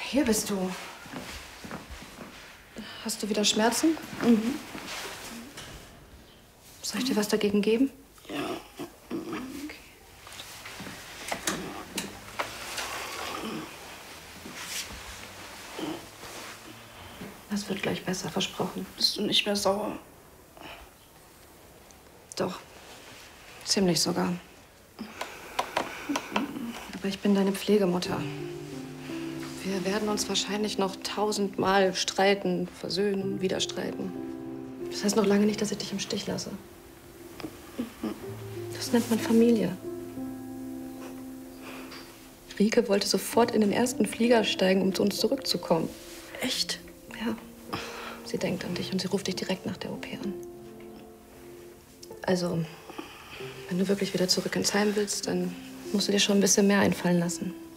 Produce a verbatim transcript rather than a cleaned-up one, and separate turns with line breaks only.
Hier bist du. Hast du wieder Schmerzen? Mhm. Soll ich dir was dagegen geben?
Ja.
Okay. Das wird gleich besser, versprochen.
Bist du nicht mehr sauer?
Doch. Ziemlich sogar. Aber ich bin deine Pflegemutter. Wir werden uns wahrscheinlich noch tausendmal streiten, versöhnen, wieder streiten. Das heißt noch lange nicht, dass ich dich im Stich lasse. Das nennt man Familie. Rike wollte sofort in den ersten Flieger steigen, um zu uns zurückzukommen.
Echt?
Ja. Sie denkt an dich und sie ruft dich direkt nach der O P an. Also, wenn du wirklich wieder zurück ins Heim willst, dann musst du dir schon ein bisschen mehr einfallen lassen.